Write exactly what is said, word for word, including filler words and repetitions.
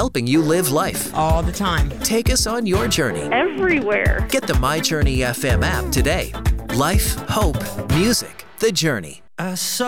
helping you live life. All the time. Take us on your journey. Everywhere. Get the My Journey F M app today. Life, hope, music, the journey. I saw